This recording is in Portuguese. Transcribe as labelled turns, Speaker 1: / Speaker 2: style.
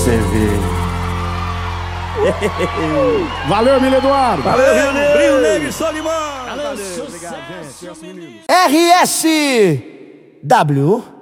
Speaker 1: você ver.
Speaker 2: Valeu, Emílio Eduardo.
Speaker 1: Valeu, Rio Negro.
Speaker 3: Rio Negro e Solimão.
Speaker 2: Valeu, obrigado, gente.
Speaker 4: RSW